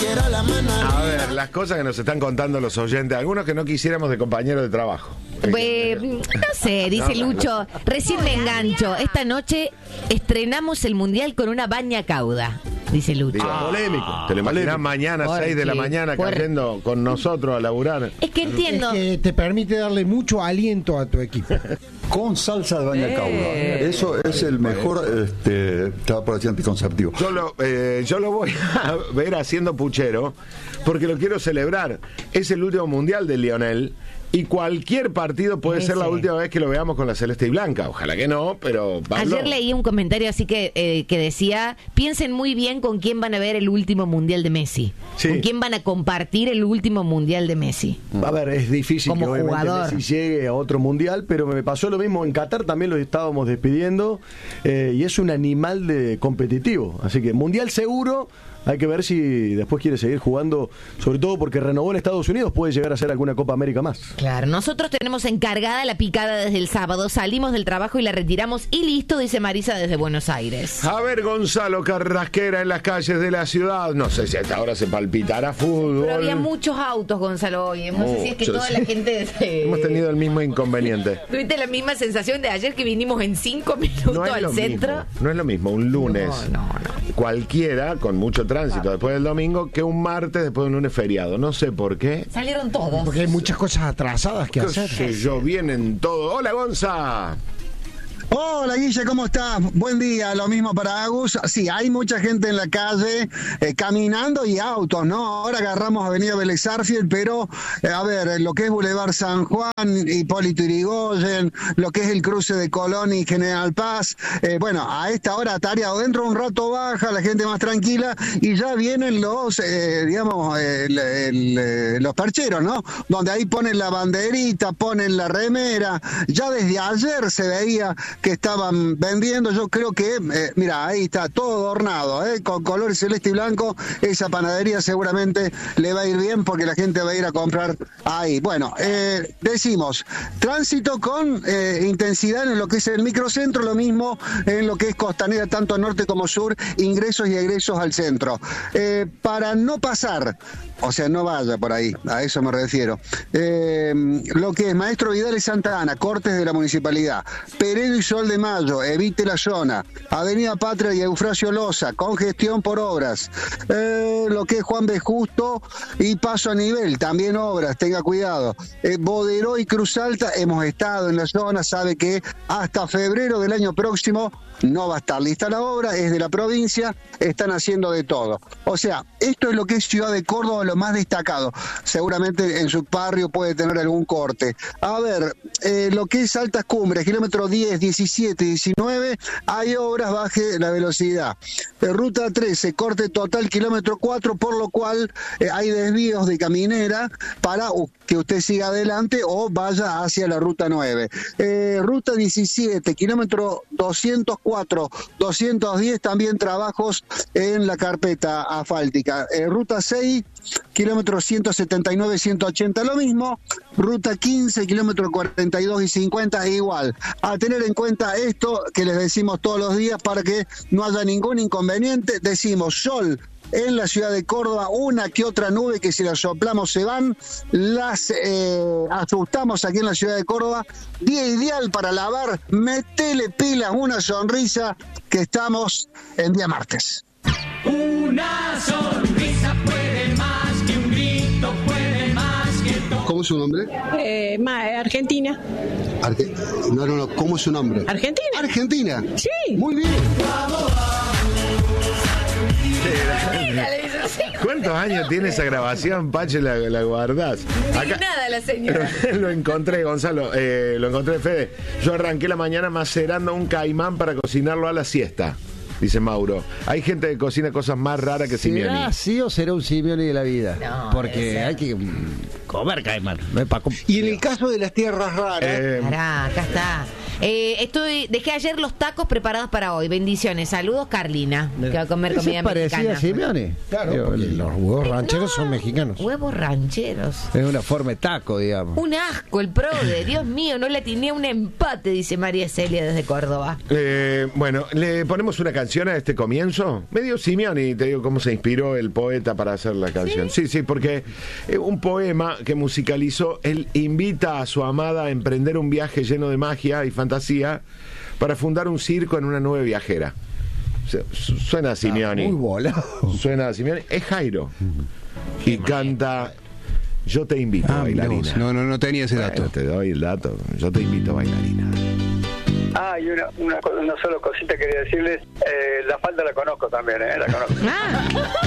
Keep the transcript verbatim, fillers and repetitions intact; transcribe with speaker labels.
Speaker 1: quiero la mano.
Speaker 2: A ver, las cosas que nos están contando los oyentes, algunos que no quisiéramos de compañero de trabajo.
Speaker 3: Pues, no sé, dice
Speaker 2: No,
Speaker 3: Lucho, recién me engancho. Esta noche estrenamos el Mundial con una baña cauda, dice Lucho.
Speaker 2: Digo,
Speaker 4: Ah,
Speaker 2: polémico. Te lo imaginas mañana,
Speaker 3: ¿Por
Speaker 2: seis de la
Speaker 3: qué?
Speaker 2: mañana,
Speaker 3: ¿Por-
Speaker 2: cayendo con nosotros a laburar.
Speaker 3: Es que entiendo.
Speaker 4: Es que te permite darle mucho aliento a tu equipo.
Speaker 5: Con salsa de baña
Speaker 3: Eh.
Speaker 5: cauda. Eso es el mejor, este, estaba por decir anticonceptivo.
Speaker 2: Yo lo, eh, yo lo voy a ver haciendo puchero porque lo quiero celebrar. Es el último mundial de Lionel y cualquier partido puede
Speaker 3: Sí,
Speaker 2: ser la
Speaker 3: sí.
Speaker 2: última vez que lo veamos con la celeste y blanca. Ojalá que no, pero Pablo,
Speaker 3: Ayer leí un comentario así que, eh, que decía, piensen muy bien con quién van a ver el último Mundial de Messi.
Speaker 2: Sí.
Speaker 3: Con quién van a compartir el último Mundial de Messi.
Speaker 6: A ver, es difícil
Speaker 3: Como
Speaker 6: que obviamente
Speaker 3: jugador.
Speaker 6: Messi llegue a otro mundial, pero me pasó lo mismo en Qatar, también lo estábamos despidiendo, eh, y es un animal de competitivo. Así que mundial seguro, hay que ver si después quiere seguir jugando, sobre todo porque renovó en Estados Unidos, puede llegar a hacer alguna Copa América más.
Speaker 3: Claro, nosotros tenemos encargada la picada desde el sábado, salimos del trabajo y la retiramos y listo, dice Marisa desde Buenos Aires.
Speaker 2: a ver Gonzalo Carrasquera en las calles de la ciudad. No sé si hasta ahora se palpitará fútbol.
Speaker 3: Pero había muchos autos, Gonzalo, hoy. No sé si es que
Speaker 2: Muchos,
Speaker 3: toda
Speaker 2: sí.
Speaker 3: la gente... se-
Speaker 2: Hemos tenido el mismo inconveniente.
Speaker 3: ¿Tuviste la misma sensación de ayer que vinimos en cinco minutos
Speaker 2: No es,
Speaker 3: al
Speaker 2: lo
Speaker 3: centro?
Speaker 2: mismo, no es lo mismo un lunes
Speaker 3: No, no, no.
Speaker 2: cualquiera con mucho tránsito después del domingo que un martes después de un lunes feriado. No sé por qué.
Speaker 3: Salieron todos.
Speaker 4: Porque hay muchas cosas atrasadas que
Speaker 2: Qué
Speaker 4: hacer.
Speaker 2: sé yo, vienen todo. Hola Gonza.
Speaker 7: Hola Guille, ¿cómo estás? Buen día, lo mismo para Agus. Sí, hay mucha gente en la calle eh, caminando y autos, ¿no? Ahora agarramos Avenida Vélez Sarsfield, pero eh, a ver, lo que es Boulevard San Juan, Hipólito Yrigoyen, lo que es el cruce de Colón y General Paz, eh, bueno, a esta hora tareado, dentro un rato baja, la gente más tranquila y ya vienen los, eh, digamos, el, el, eh, los percheros, ¿no? Donde ahí ponen la banderita, ponen la remera, ya desde ayer se veía que estaban vendiendo, yo creo que, eh, mira, ahí está todo adornado, eh, con colores celeste y blanco, esa panadería seguramente le va a ir bien porque la gente va a ir a comprar ahí. Bueno, eh, decimos, tránsito con eh, intensidad en lo que es el microcentro, lo mismo en lo que es Costanera, tanto norte como sur, ingresos y egresos al centro. Eh, para no pasar, o sea, no vaya por ahí, a eso me refiero. Eh, lo que es Maestro Vidal y Santa Ana, cortes de la municipalidad, Peredo y Sol de Mayo, evite la zona, Avenida Patria y Eufrasio Loza, congestión por obras. Eh, lo que es Juan B. Justo y Paso a Nivel, también obras, tenga cuidado. Eh, Boderó y Cruz Alta, hemos estado en la zona, sabe que hasta febrero del año próximo no va a estar lista la obra, es de la provincia, están haciendo de todo. O sea, esto es lo que es Ciudad de Córdoba, lo más destacado. Seguramente en su barrio puede tener algún corte. A ver, eh, lo que es Altas Cumbres, kilómetro diez, diecisiete, diecinueve, hay obras, baje la velocidad. Eh, ruta trece, corte total, kilómetro cuatro, por lo cual eh, hay desvíos de caminera para uh, que usted siga adelante o vaya hacia la ruta nueve. Eh, ruta diecisiete, kilómetro doscientos cuatro, doscientos diez, también trabajos en la carpeta asfáltica. Eh, ruta seis, kilómetro ciento setenta y nueve, ciento ochenta, lo mismo. Ruta quince, kilómetro cuarenta y dos y cincuenta, igual. A tener en cuenta esto que les decimos todos los días para que no haya ningún inconveniente. Decimos sol en la ciudad de Córdoba, una que otra nube que si las soplamos se van, las eh, asustamos aquí en la ciudad de Córdoba. Día ideal para lavar, metele pilas, una sonrisa, que estamos en día martes.
Speaker 8: Una sonrisa puede más que un grito, puede más que todo.
Speaker 9: ¿Cómo es su nombre?
Speaker 10: Eh, ma- Argentina.
Speaker 9: Arge- no, no, no. ¿Cómo es su nombre?
Speaker 10: ¿Argentina?
Speaker 9: Argentina.
Speaker 10: Sí.
Speaker 9: Muy bien.
Speaker 2: ¿Cuántos años tiene esa grabación, Pache? La, la guardás.
Speaker 3: Acá, nada la señora.
Speaker 2: Lo encontré, Gonzalo. Eh, lo encontré, Fede. Yo arranqué la mañana macerando un caimán para cocinarlo a la siesta. Dice Mauro. Hay gente que cocina cosas más raras que
Speaker 4: ¿Será
Speaker 2: Simeoni.
Speaker 4: así o será un Simeoni de la vida?
Speaker 3: No,
Speaker 4: Porque
Speaker 3: debe ser.
Speaker 4: hay que mm, comer caimán. No es para com-
Speaker 9: Y en el caso de las tierras raras,
Speaker 2: Eh,
Speaker 3: Pará, acá está. Eh, estoy, dejé ayer los tacos preparados para hoy. Bendiciones. Saludos, Carlina, que va a comer comida
Speaker 4: ¿Es parecida
Speaker 3: mexicana.
Speaker 4: a Simeone? Claro, porque los huevos rancheros
Speaker 3: No,
Speaker 4: son mexicanos.
Speaker 3: Huevos rancheros.
Speaker 4: Es una forma de taco, digamos.
Speaker 3: Un asco el prode. Dios mío, no le atiné un empate, dice María Celia desde Córdoba.
Speaker 2: Eh, bueno, ¿le ponemos una canción a este comienzo? Medio Simeone, te digo cómo se inspiró el poeta para hacer la canción. Sí, sí, sí porque eh, un poema que musicalizó, él invita a su amada a emprender un viaje lleno de magia y fantasía para fundar un circo en una nube viajera. O sea, su- suena a Simeone.
Speaker 4: Muy volado.
Speaker 2: Suena a Simeone. Es Jairo. Y canta Yo te invito,
Speaker 1: Ah, mirá
Speaker 2: bailarina.
Speaker 1: vos. No, no, no tenía ese dato.
Speaker 2: Bueno, te doy el dato. Yo te invito, bailarina.
Speaker 11: Ah, y una, una, co- una sola cosita quería decirles. Eh, la falda la conozco también, ¿eh? La conozco.
Speaker 3: Ah.